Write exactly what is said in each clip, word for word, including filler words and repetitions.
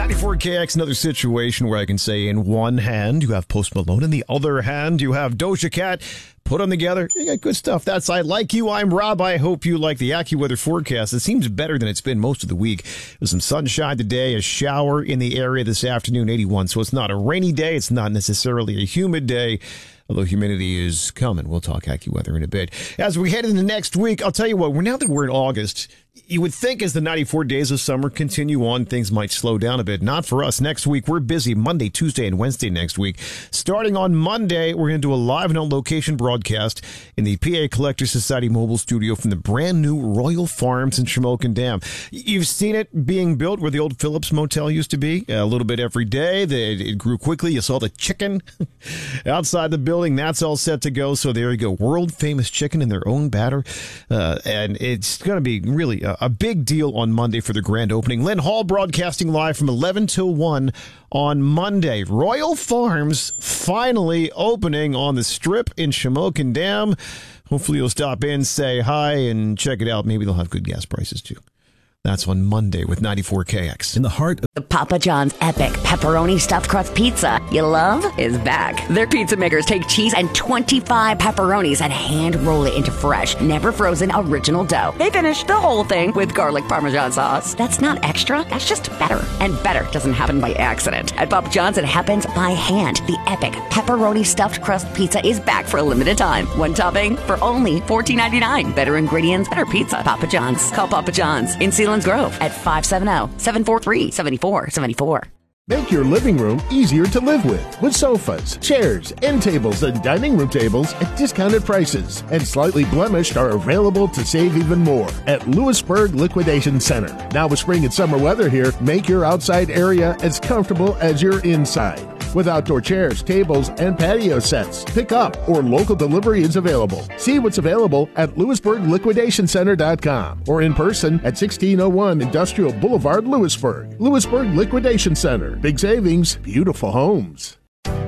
ninety-four K X, another situation where I can say in one hand you have Post Malone, in the other hand you have Doja Cat. Put them together, you got good stuff. That's I Like You. I'm Rob. I hope you like the AccuWeather forecast. It seems better than it's been most of the week. There's some sunshine today, a shower in the area this afternoon, eighty-one. So it's not a rainy day. It's not necessarily a humid day, although humidity is coming. We'll talk AccuWeather in a bit. As we head into next week, I'll tell you what, now that we're in August, you would think as the ninety-four days of summer continue on, things might slow down a bit. Not for us. Next week, we're busy Monday, Tuesday, and Wednesday next week. Starting on Monday, we're going to do a live and on-location broadcast in the P A Collector Society mobile studio from the brand new Royal Farms in Shamokin Dam. You've seen it being built where the old Phillips Motel used to be, a little bit every day. It grew quickly. You saw the chicken outside the building. That's all set to go. So there you go. World-famous chicken in their own batter. Uh, and it's going to be really a, a big deal on Monday for the grand opening. Lynn Hall broadcasting live from eleven till one on Monday. Royal Farms finally opening on the Strip in Shamokin Dam. Hopefully you'll stop in, say hi, and check it out. Maybe they'll have good gas prices, too. That's on Monday with ninety-four K X. In the heart of the Papa John's epic pepperoni stuffed crust pizza you love is back. Their pizza makers take cheese and twenty-five pepperonis and hand roll it into fresh, never frozen original dough. They finish the whole thing with garlic Parmesan sauce. That's not extra, that's just better. And better doesn't happen by accident. At Papa John's, it happens by hand. The epic pepperoni stuffed crust pizza is back for a limited time. One topping for only fourteen ninety-nine. Better ingredients, better pizza. Papa John's. Call Papa John's in Sealands Grove at five seven zero, seven four three, seven four seven four. Make your living room easier to live with with sofas, chairs, end tables, and dining room tables at discounted prices. And slightly blemished are available to save even more at Lewisburg Liquidation Center. Now with spring and summer weather here, make your outside area as comfortable as your inside. With outdoor chairs, tables, and patio sets. Pick up or local delivery is available. See what's available at Lewisburg Liquidation Center dot com or in person at sixteen oh one Industrial Boulevard, Lewisburg. Lewisburg Liquidation Center. Big savings, beautiful homes.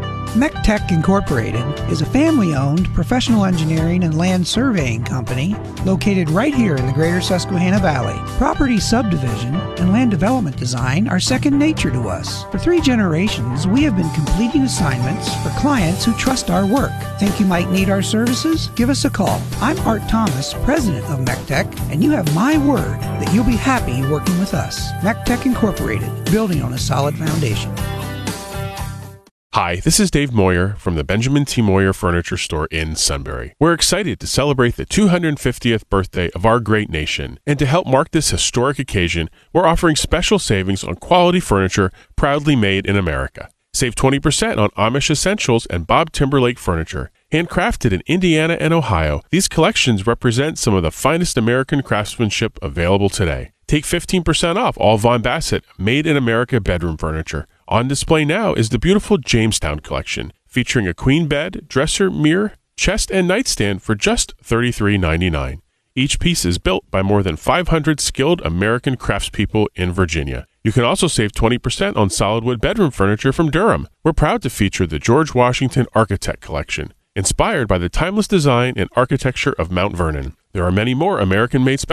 MECTech Incorporated is a family-owned professional engineering and land surveying company located right here in the greater Susquehanna Valley. Property subdivision and land development design are second nature to us. For three generations, we have been completing assignments for clients who trust our work. Think you might need our services? Give us a call. I'm Art Thomas, president of MECTech, and you have my word that you'll be happy working with us. MECTech Incorporated, building on a solid foundation. Hi, this is Dave Moyer from the Benjamin T. Moyer Furniture Store in Sunbury. We're excited to celebrate the two hundred fiftieth birthday of our great nation, and to help mark this historic occasion, we're offering special savings on quality furniture proudly made in America. Save twenty percent on Amish Essentials and Bob Timberlake furniture. Handcrafted in Indiana and Ohio, these collections represent some of the finest American craftsmanship available today. Take fifteen percent off all Von Bassett Made in America bedroom furniture. On display now is the beautiful Jamestown collection, featuring a queen bed, dresser, mirror, chest, and nightstand for just thirty-three ninety-nine. Each piece is built by more than five hundred skilled American craftspeople in Virginia. You can also save twenty percent on solid wood bedroom furniture from Durham. We're proud to feature the George Washington Architect Collection, inspired by the timeless design and architecture of Mount Vernon. There are many more American-made specials